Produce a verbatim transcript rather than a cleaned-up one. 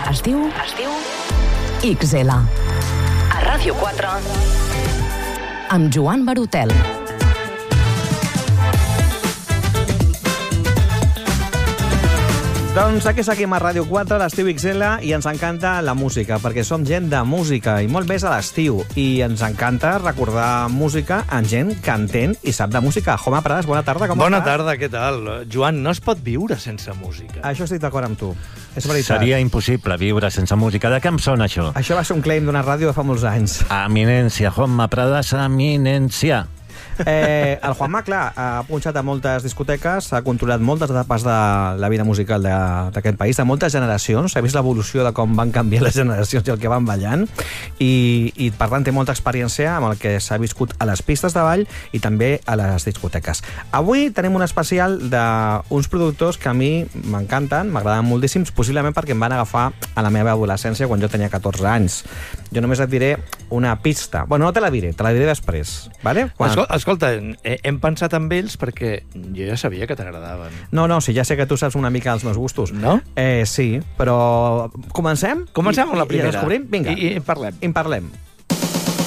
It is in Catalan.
Es diu... Es diu... X L. A Ràdio quatre. Amb Joan Barutel. Doncs aquí seguim a Ràdio quatre, l'estiu X L, i ens encanta la música, perquè som gent de música, i molt més a l'estiu. I ens encanta recordar música en gent que entén i sap de música. Jaume Prades, bona tarda, com Bona estàs? tarda, què tal? Joan, no es pot viure sense música. Això estic d'acord amb tu. És veritat. Seria impossible viure sense música. De què em sona això? Això va ser un claim d'una ràdio de fa molts anys. Eminència, Juanma Prades, eminència. Eh, el Juanma, clar, ha punxat a moltes discoteques, ha controlat moltes etapes de la vida musical de- d'aquest país, de moltes generacions, ha vist l'evolució de com van canviar les generacions i el que van ballant, i, i per tant té molta experiència amb el que s'ha viscut a les pistes de ball i també a les discoteques. Avui tenim un especial d'uns productors que a mi m'encanten, m'agraden moltíssims, possiblement perquè em van agafar a la meva adolescència quan jo tenia catorze anys. Jo només et diré una pista. Bueno, no te la diré, te la diré després, vale? Quan... Escolta, escolta, hem pensat en ells perquè jo ja sabia que t'agradaven. No, no, sí, ja sé que tu saps una mica els meus gustos. No? Eh, sí, però comencem? Comencem amb la I, primera. I descobrim? Vinga, I, i parlem. I en parlem.